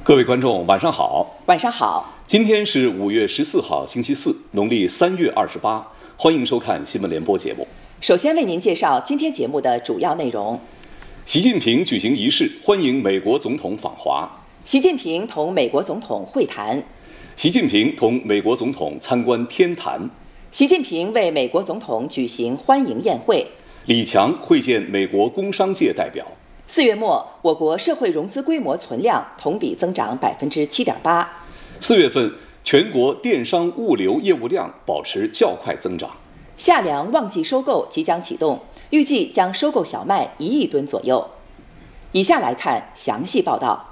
各位观众，晚上好。 晚上好。 今天是5月14号，星期四，农历3月28。欢迎收看新闻联播节目。 首先为您介绍今天节目的主要内容： 习近平举行仪式，欢迎美国总统访华； 习近平同美国总统会谈； 习近平同美国总统参观天坛； 习近平为美国总统举行欢迎宴会； 李强会见美国工商界代表。 4月末，我国社会融资规模存量同比增长7.8%。 4月份，全国电商物流业务量保持较快增长。 夏粮旺季收购即将启动，预计将收购小麦1亿吨左右。以下来看详细报道。